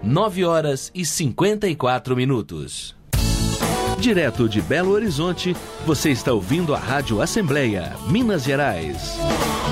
9h54. Direto de Belo Horizonte, você está ouvindo a Rádio Assembleia, Minas Gerais.